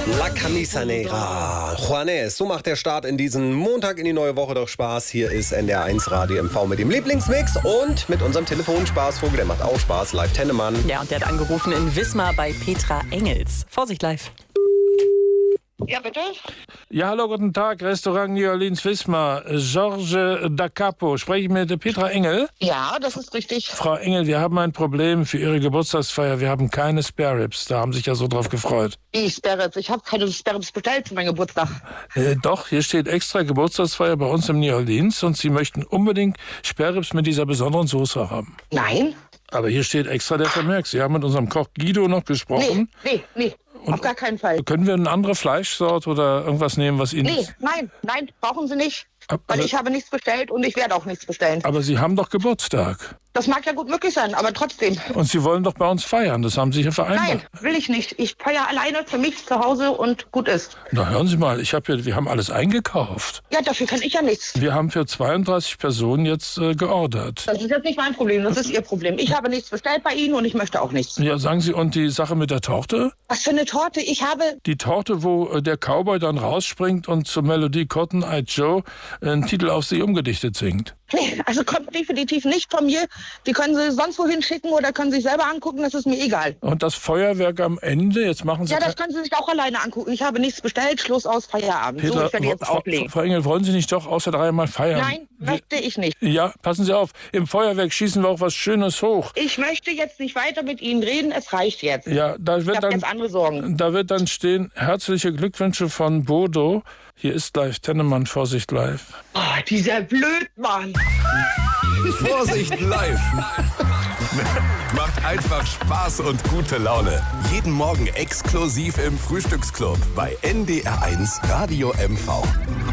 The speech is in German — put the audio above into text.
La Camisa Negra, Juanes, so macht der Start in diesen Montag in die neue Woche doch Spaß. Hier ist NDR1 Radio MV mit dem Lieblingsmix und mit unserem Telefonspaßvogel, der macht auch Spaß, Live Tennemann. Ja, und der hat angerufen in Wismar bei Petra Engels. Vorsicht, live. Ja, bitte? Ja, hallo, guten Tag, Restaurant New Orleans Wismar. Georges da Capo. Spreche ich mit Petra Engel? Ja, das ist richtig. Frau Engel, wir haben ein Problem für Ihre Geburtstagsfeier. Wir haben keine Spare Ribs. Da haben Sie sich ja so drauf gefreut. Wie Spare Ribs? Ich habe keine Spare Ribs bestellt für meinen Geburtstag. Doch, hier steht extra Geburtstagsfeier bei uns im New Orleans und Sie möchten unbedingt Spare Ribs mit dieser besonderen Soße haben. Nein? Aber hier steht extra der Vermerk. Sie haben mit unserem Koch Guido noch gesprochen. Nee. Auf gar keinen Fall. Können wir eine andere Fleischsorte oder irgendwas nehmen, was Ihnen... Nein, brauchen Sie nicht. Weil Aber- ich habe nichts bestellt und ich werde auch nichts bestellen. Aber Sie haben doch Geburtstag. Das mag ja gut möglich sein, aber trotzdem. Und Sie wollen doch bei uns feiern. Das haben Sie hier vereinbart. Nein, will ich nicht. Ich feiere alleine für mich zu Hause und gut ist. Na, hören Sie mal, wir haben alles eingekauft. Ja, dafür kann ich ja nichts. Wir haben für 32 Personen jetzt geordert. Das ist jetzt nicht mein Problem, das ist Ihr Problem. Ich habe nichts bestellt bei Ihnen und ich möchte auch nichts. Ja, sagen Sie, und die Sache mit der Torte? Was für eine Torte? Ich habe... Die Torte, wo der Cowboy dann rausspringt und zur Melodie Cotton Eye Joe einen Titel auf sie umgedichtet singt. Nee, also kommt definitiv nicht von mir. Die können Sie sonst wohin schicken oder können sich selber angucken, das ist mir egal. Und das Feuerwerk am Ende, jetzt machen Sie... Ja, das können Sie sich auch alleine angucken. Ich habe nichts bestellt, Schluss aus, Feierabend. So, ich werde jetzt auflegen. Frau Engel, wollen Sie nicht doch außer dreimal feiern? Nein, möchte ich nicht. Ja, passen Sie auf, im Feuerwerk schießen wir auch was Schönes hoch. Ich möchte jetzt nicht weiter mit Ihnen reden, es reicht jetzt. Ja, da Ich wird habe jetzt andere Sorgen. Da wird dann stehen, herzliche Glückwünsche von Bodo. Hier ist Live Tennemann, Vorsicht live. Oh, dieser Blödmann. Vorsicht live. Macht einfach Spaß und gute Laune. Jeden Morgen exklusiv im Frühstücksclub bei NDR1 Radio MV.